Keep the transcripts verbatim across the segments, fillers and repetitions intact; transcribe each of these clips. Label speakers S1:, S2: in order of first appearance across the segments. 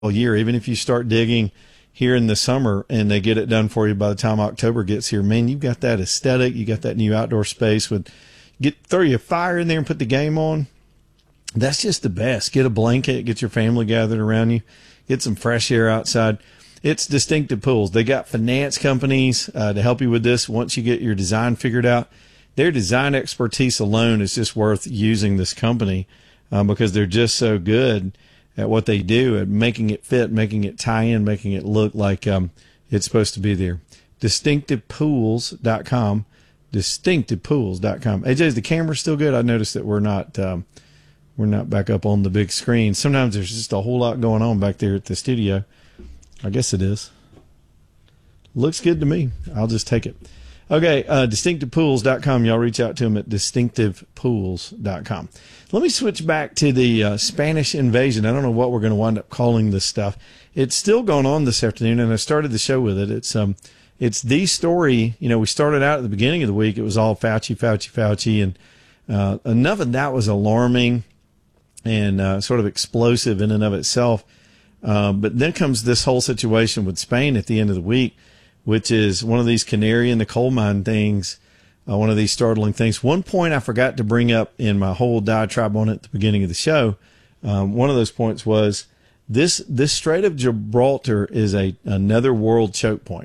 S1: year. Even if you start digging here in the summer and they get it done for you by the time October gets here, man, you've got that aesthetic. You got that new outdoor space with get throw your fire in there and put the game on. That's just the best. Get a blanket, get your family gathered around you, get some fresh air outside. It's Distinctive Pools. They got finance companies uh, to help you with this once you get your design figured out. Their design expertise alone is just worth using this company um, because they're just so good at what they do, at making it fit, making it tie in, making it look like um, it's supposed to be there. distinctive pools dot com. distinctive pools dot com. A J, is the camera still good? I noticed that we're not um, we're not back up on the big screen. Sometimes there's just a whole lot going on back there at the studio. I guess it is. Looks good to me. I'll just take it. Okay, uh, distinctive pools dot com. Y'all reach out to them at distinctive pools dot com. Let me switch back to the uh, Spanish invasion. I don't know what we're going to wind up calling this stuff. It's still going on this afternoon, and I started the show with it. It's um, it's the story. You know, we started out at the beginning of the week. It was all Fauci, Fauci, Fauci, and uh, enough of that was alarming and uh, sort of explosive in and of itself. Uh, but then comes this whole situation with Spain at the end of the week, which is one of these canary in the coal mine things, uh, one of these startling things. One point I forgot to bring up in my whole diatribe on it at the beginning of the show. Um, one of those points was this, this Strait of Gibraltar is a, another world choke point.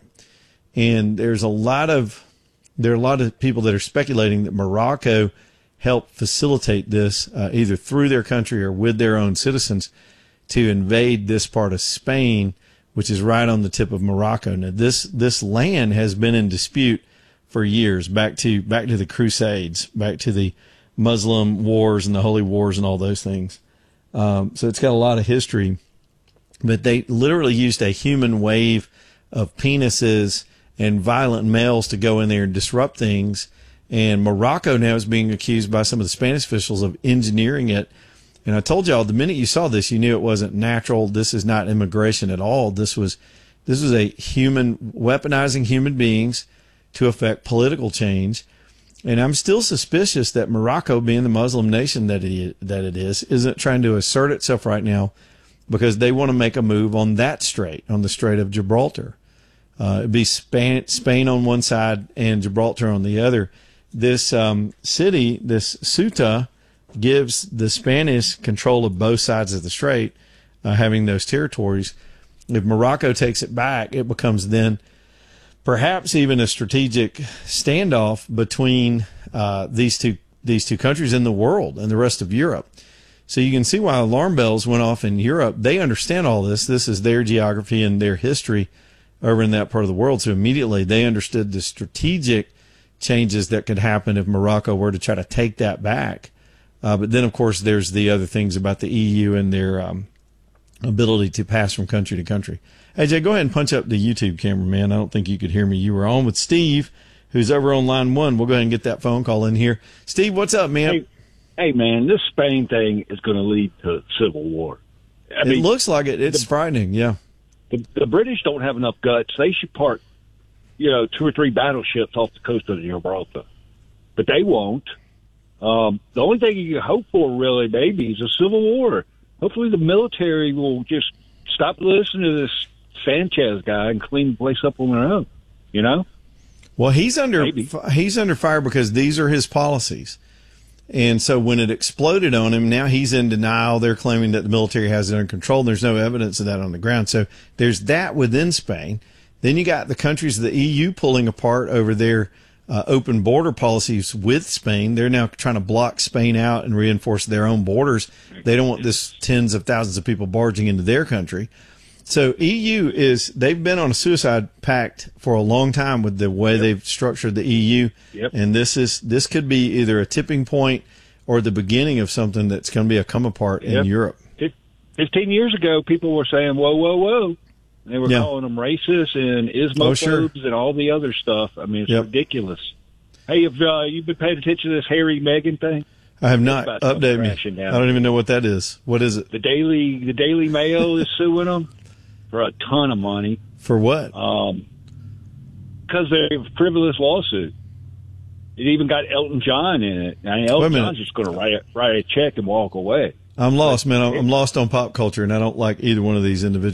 S1: And there's a lot of, there are a lot of people that are speculating that Morocco helped facilitate this, uh, either through their country or with their own citizens to invade this part of Spain, which is right on the tip of Morocco. Now, this, this land has been in dispute for years, back to, back to the Crusades, back to the Muslim wars and the Holy Wars and all those things. Um, so it's got a lot of history, but they literally used a human wave of penises and violent males to go in there and disrupt things. And Morocco now is being accused by some of the Spanish officials of engineering it. And I told y'all the minute you saw this, you knew it wasn't natural. This is not immigration at all. This was, this was a human weaponizing human beings to affect political change. And I'm still suspicious that Morocco, being the Muslim nation that it, that it is, isn't trying to assert itself right now because they want to make a move on that strait, on the Strait of Gibraltar. Uh, it'd be Spain, Spain on one side and Gibraltar on the other. This um, city, this Ceuta, gives the Spanish control of both sides of the strait, uh, having those territories. If Morocco takes it back, it becomes then perhaps even a strategic standoff between uh, these two these two countries in the world and the rest of Europe. So you can see why alarm bells went off in Europe. They understand all this. This is their geography and their history over in that part of the world. So immediately they understood the strategic changes that could happen if Morocco were to try to take that back. Uh, but then, of course, there's the other things about the E U and their um, ability to pass from country to country. A J, go ahead and punch up the YouTube camera, man. I don't think you could hear me. You were on with Steve, who's over on line one. We'll go ahead and get that phone call in here. Steve, what's up, man?
S2: Hey, hey man, this Spain thing is going to lead to civil war. I
S1: it
S2: mean,
S1: looks like it. It's the, frightening, yeah.
S2: The, the British don't have enough guts. They should park, you know, two or three battleships off the coast of Gibraltar. But they won't. Um, the only thing you can hope for, really, maybe, is a civil war. Hopefully the military will just stop listening to this Sanchez guy and clean the place up on their own, you know?
S1: Well, he's under
S2: maybe.
S1: he's under fire because these are his policies. And so when it exploded on him, now he's in denial. They're claiming that the military has it under control. And there's no evidence of that on the ground. So there's that within Spain. Then you got the countries of the E U pulling apart over their uh, open border policies with Spain. They're now trying to block Spain out and reinforce their own borders. They don't want this tens of thousands of people barging into their country. So E U is, they've been on a suicide pact for a long time with the way yep. they've structured the E U.
S2: Yep.
S1: And this is, this could be either a tipping point or the beginning of something that's going to be a come apart
S2: yep.
S1: in Europe.
S2: Fifteen years ago, people were saying, whoa, whoa, whoa. They were yeah. calling them racist and Islamophobes oh, sure. and all the other stuff. I mean, it's yep. ridiculous. Hey, have uh, you been paying attention to this Harry Meghan thing?
S1: I have not. Update me. Down. I don't even know what that is. What is it?
S2: The Daily the Daily Mail is suing them for a ton of money.
S1: For what?
S2: Um, because they're a frivolous lawsuit. It even got Elton John in it. I mean, Elton John's just going to write, write a check and walk away.
S1: I'm lost, man. I'm, I'm lost on pop culture, and I don't like either one of these individuals.